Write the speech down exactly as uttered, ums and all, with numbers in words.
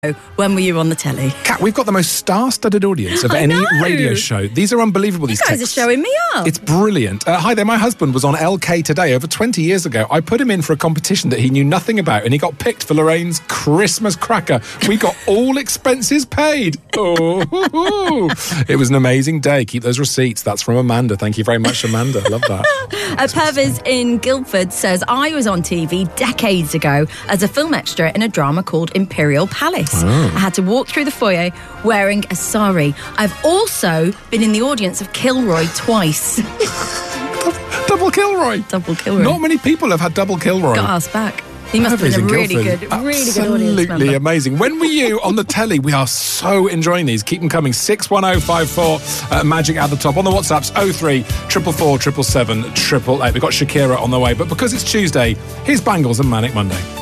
When were you on the telly? Kat, we've got the most star-studded audience of I any know. radio show. These are unbelievable, these You guys texts. are showing me up. It's brilliant. Uh, hi there, my husband was on L K Today over twenty years ago. I put him in for a competition that he knew nothing about, and he got picked for Lorraine's Christmas cracker. We got all expenses paid. Oh, it was an amazing day. Keep those receipts. That's from Amanda. Thank you very much, Amanda. Love that. Uh, Pervis in Guildford says, I was on T V decades ago as a film extra in a drama called Imperial Palace. Oh. I had to walk through the foyer wearing a sari. I've also been in the audience of Kilroy twice. Double Kilroy. Double Kilroy. Not many people have had Double Kilroy. Got us back. He must have Pervis been a in really Guildford. good, really good audience Absolutely member. amazing. When were you on the telly? We are so enjoying these. Keep them coming. six one oh five four, uh, magic at the top. On the WhatsApps, oh three four four four seven seven eight eight. We've got Shakira on the way. But because it's Tuesday, here's Bangles and Manic Monday.